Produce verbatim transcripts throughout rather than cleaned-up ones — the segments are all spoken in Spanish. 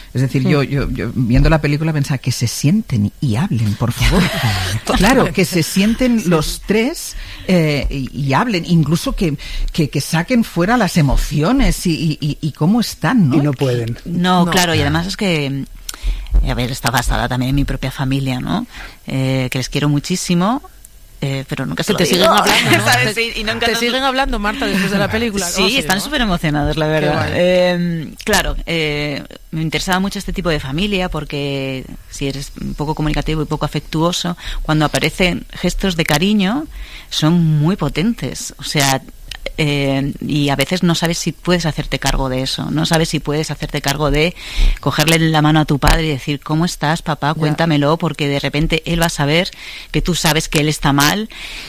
Es decir, yo, yo, yo viendo la película pensaba que se sienten y hablen, por favor. Claro, que se sienten los tres eh, y, y hablen, incluso que, que, que saquen fuera las emociones y, y, y cómo están, ¿no? Y no pueden. No, no, claro, y además es que, a ver, está basada también en mi propia familia, ¿no? Eh, que les quiero muchísimo. Eh, pero nunca se te siguen hablando, ¿no? ¿sabes? Te, y nunca te nos... siguen hablando, Marta, después de la película. Sí, sí, están ¿no? súper emocionados, la verdad. Eh, claro, eh, me interesaba mucho este tipo de familia porque si eres un poco comunicativo y poco afectuoso, cuando aparecen gestos de cariño son muy potentes. O sea, Eh, y a veces no sabes si puedes hacerte cargo de eso, no sabes si puedes hacerte cargo de cogerle la mano a tu padre y decir, ¿cómo estás, papá? Cuéntamelo, porque de repente él va a saber que tú sabes que él está mal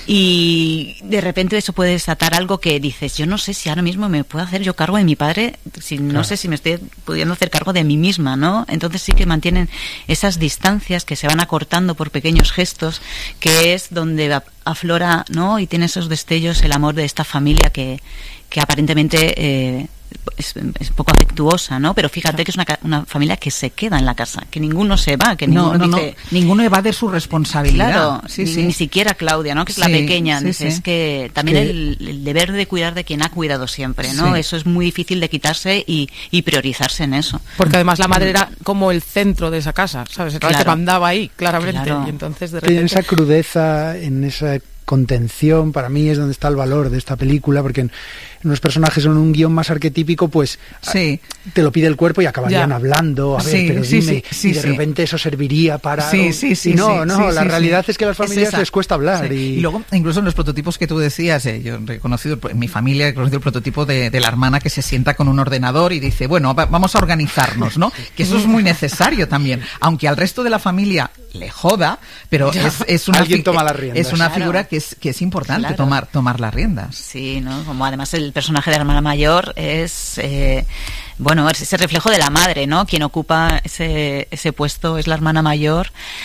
y de repente eso puede desatar algo que dices, yo no sé si ahora mismo me puedo hacer yo cargo de mi padre, si no claro. sé si me estoy pudiendo hacer cargo de mí misma, ¿no? Entonces sí que mantienen esas distancias que se van acortando por pequeños gestos, que es donde aflora, ¿no? Y tiene esos destellos el amor de esta familia que, que aparentemente eh, es, es poco afectuosa, ¿no? Pero fíjate que es una, una familia que se queda en la casa, que ninguno se va, que ninguno no, no, dice... No. Ninguno evade su responsabilidad. Claro, sí, ni, sí. ni siquiera Claudia, ¿no? Que es sí, la pequeña. Sí, dice, sí. Es que también sí. el, el deber de cuidar de quien ha cuidado siempre, ¿no? Sí. Eso es muy difícil de quitarse y, y priorizarse en eso. Porque además la madre era como el centro de esa casa, ¿sabes? Era claro. la que mandaba ahí, claramente. Claro. Y entonces de repente... En esa crudeza, en esa contención, para mí es donde está el valor de esta película, porque en, en los personajes en un guión más arquetípico, pues sí. te lo pide el cuerpo y acabarían ya. hablando, a ver, sí, pero sí, dime, sí, sí, y de sí. repente eso serviría para... Sí, sí, sí. Y no, sí, no, sí, la sí, realidad sí. es que a las familias es les cuesta hablar. Sí. Y... y luego, incluso en los prototipos que tú decías, eh, yo he conocido, en mi familia he conocido el prototipo de, de la hermana que se sienta con un ordenador y dice, bueno, va, vamos a organizarnos, ¿no? Que eso es muy necesario también, aunque al resto de la familia le joda, pero es, es una, Alguien toma las riendas. es una claro. figura que es, que es importante claro. tomar, tomar las riendas. Sí, ¿no? Como además el personaje de la hermana mayor es, eh, bueno, es ese reflejo de la madre, ¿no? Quien ocupa ese, ese puesto es la hermana mayor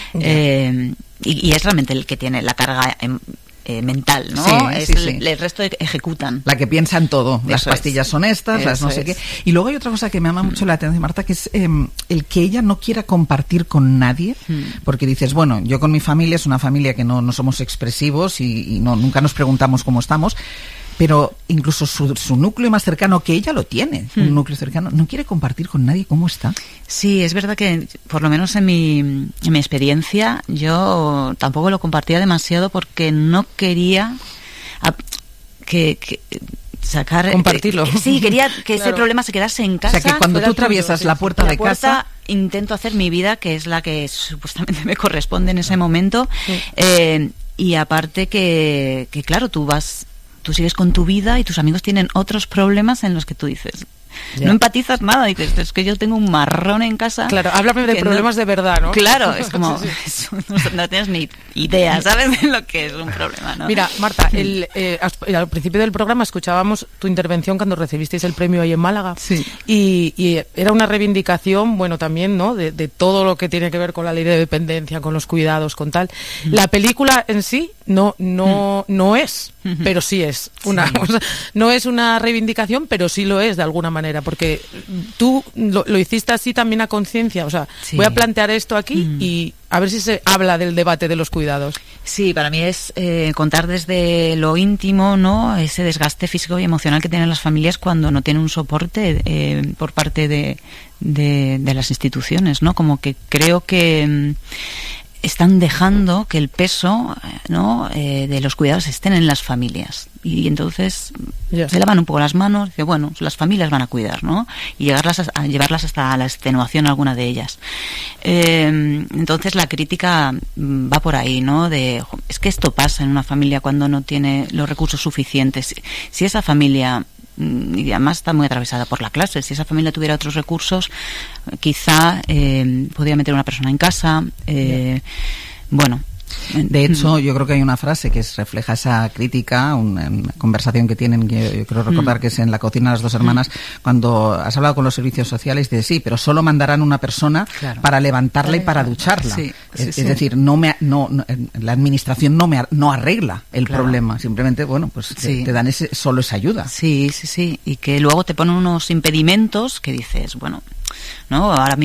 eh, y, y es realmente el que tiene la carga en, Eh, mental, ¿no? Sí, es sí, el, sí. el resto ejecutan. La que piensa en todo. Las Eso pastillas es. son estas, Eso las no sé es. qué. Y luego hay otra cosa que me llama mucho la atención, Marta, que es eh, el que ella no quiera compartir con nadie, hmm. porque dices, bueno, yo con mi familia es una familia que no, no somos expresivos y, y no nunca nos preguntamos cómo estamos, pero incluso su, su núcleo más cercano, que ella lo tiene, hmm. un núcleo cercano, no quiere compartir con nadie cómo está. Sí, es verdad que, por lo menos en mi, en mi experiencia, yo tampoco lo compartía demasiado porque no quería a, que, que sacar... Compartirlo. Eh, sí, quería que claro. ese problema se quedase en casa. O sea, que cuando tú atraviesas la puerta la de puerta, casa... intento hacer mi vida, que es la que supuestamente me corresponde en ese momento. Sí. Eh, y aparte que, que, claro, tú vas... Tú sigues con tu vida y tus amigos tienen otros problemas en los que tú dices... Yeah. No empatizas nada, dices, es que yo tengo un marrón en casa. Claro, háblame de problemas no, de verdad, ¿no? Claro, es como, sí, sí. No, no tienes ni idea, ¿sabes? De lo que es un problema, ¿no? Mira, Marta, el, eh, al principio del programa escuchábamos tu intervención cuando recibisteis el premio ahí en Málaga. Sí. Y, y era una reivindicación, bueno, también, ¿no? De, de todo lo que tiene que ver con la ley de dependencia, con los cuidados, con tal. Mm. La película en sí no, no, mm. no es, mm-hmm. pero sí es una, sí. O sea, no es una reivindicación, pero sí lo es de alguna manera. Porque tú lo, lo hiciste así también a conciencia, o sea, sí. voy a plantear esto aquí mm. y a ver si se habla del debate de los cuidados. Sí, para mí es eh, contar desde lo íntimo, ¿no? Ese desgaste físico y emocional que tienen las familias cuando no tienen un soporte eh, por parte de, de, de las instituciones, ¿no? Como que creo que mm, están dejando que el peso, ¿no? eh, de los cuidados estén en las familias. Y entonces yeah. se lavan un poco las manos, dice, bueno, las familias van a cuidar, ¿no? Y llegarlas a, a llevarlas hasta la extenuación alguna de ellas. Eh, entonces la crítica va por ahí, ¿no? De, es que esto pasa en una familia cuando no tiene los recursos suficientes. Si, si esa familia, y además está muy atravesada por la clase, si esa familia tuviera otros recursos, quizá eh, podría meter una persona en casa, eh, yeah. bueno. De hecho, yo creo que hay una frase que es, refleja esa crítica, una, una conversación que tienen, que yo creo recordar que es en La cocina de las dos hermanas, cuando has hablado con los servicios sociales, dices, sí, pero solo mandarán una persona claro. para levantarla y para ducharla. Sí, sí, es, sí. es decir, no me, no, no, la administración no me no arregla el claro. problema, simplemente, bueno, pues sí. te, te dan ese, solo esa ayuda. Sí, sí, sí, y que luego te ponen unos impedimentos que dices, bueno, ¿no? Ahora